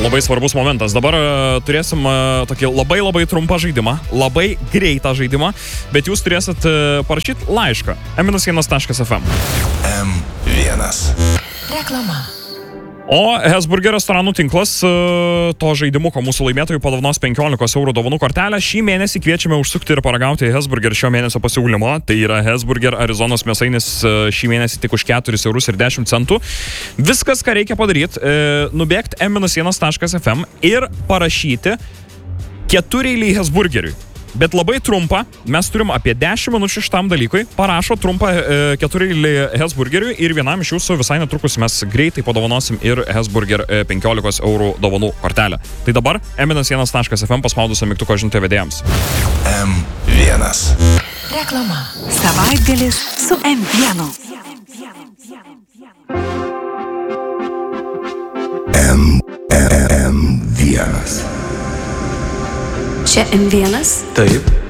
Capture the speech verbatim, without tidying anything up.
Labai svarbus momentas. Dabar uh, turėsim uh, tokį labai labai trumpą žaidimą, labai greitą žaidimą, bet jūs turėsit uh, parašyti laišką em vienas taškas ef em. em vienas. Reklama. O Hesburger restoranų tinklas to žaidimuko mūsų laimėtojų padovanos penkiolikos eurų dovanų kortelę. Šį mėnesį kviečiame užsukti ir paragauti Hesburger šio mėnesio pasiūlymo. Tai yra Hesburger Arizonos mėsainis šį mėnesį tik už keturis eurus ir dešimt centų. Viskas, ką reikia padaryti, nubėgti em vienas taškas ef em ir parašyti ketureilį Hesburgeriui. Bet labai trumpa, mes turim apie dešimt minučių šitam dalykui, parašo trumpą e, ketureilį Hesburgeriui ir vienam iš jūsų visai netrukus mes greitai padovanosim ir Hesburger e, penkiolikos eurų dovanų kortelę. Tai dabar em vienas taškas ef em paspaudusio mygtuko žinutę vedėjams. em vienas. Reklama. Savaitgalis su em vienu. em vienas. Čia em vienas? Taip.